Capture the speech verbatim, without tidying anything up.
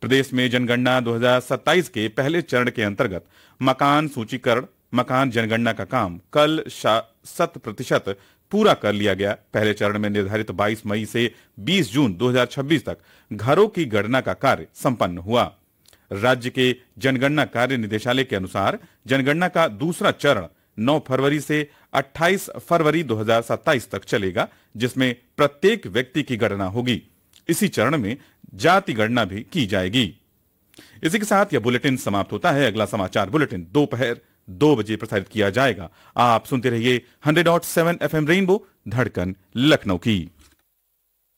प्रदेश में जनगणना दो हज़ार सत्ताईस के पहले चरण के अंतर्गत मकान सूचीकरण, मकान जनगणना का काम कल शत प्रतिशत पूरा कर लिया गया। पहले चरण में निर्धारित बाईस मई से बीस जून दो हज़ार छब्बीस तक घरों की गणना का कार्य संपन्न हुआ। राज्य के जनगणना कार्य निदेशालय के अनुसार जनगणना का दूसरा चरण नौ फरवरी से अट्ठाईस फरवरी दो हज़ार सत्ताईस तक चलेगा, जिसमें प्रत्येक व्यक्ति की गणना होगी। इसी चरण में जाति गणना भी की जाएगी। इसी के साथ यह बुलेटिन समाप्त होता है। अगला समाचार बुलेटिन दोपहर दो बजे प्रसारित किया जाएगा। आप सुनते रहिए hundred dot seven F M rainbow, धड़कन लखनऊ की।